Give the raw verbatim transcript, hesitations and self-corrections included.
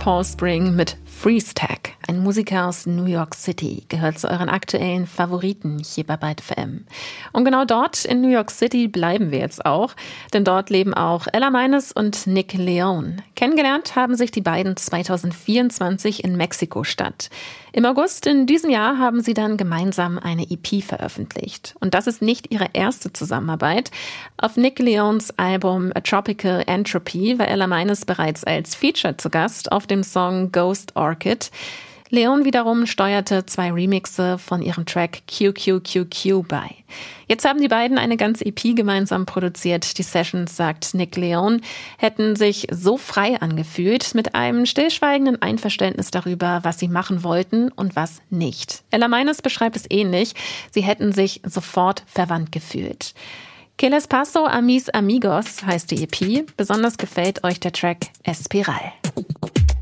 Paul Spring mit Freeze Tag. Ein Musiker aus New York City gehört zu euren aktuellen Favoriten hier bei Byte F M. Und genau dort in New York City bleiben wir jetzt auch, denn dort leben auch Ella Meines und Nick Leone. Kennengelernt haben sich die beiden zwanzig vierundzwanzig in Mexiko-Stadt. Im August in diesem Jahr haben sie dann gemeinsam eine E P veröffentlicht. Und das ist nicht ihre erste Zusammenarbeit. Auf Nick Leones Album A Tropical Entropy war Ella Meines bereits als Feature zu Gast auf dem Song Ghost Orchid. Leone wiederum steuerte zwei Remixe von ihrem Track Q Q Q Q bei. Jetzt haben die beiden eine ganze E P gemeinsam produziert. Die Sessions, sagt Nick Leone, hätten sich so frei angefühlt, mit einem stillschweigenden Einverständnis darüber, was sie machen wollten und was nicht. Ella Meines beschreibt es ähnlich. Sie hätten sich sofort verwandt gefühlt. Que les paso a mis amigos heißt die E P. Besonders gefällt euch der Track Espiral.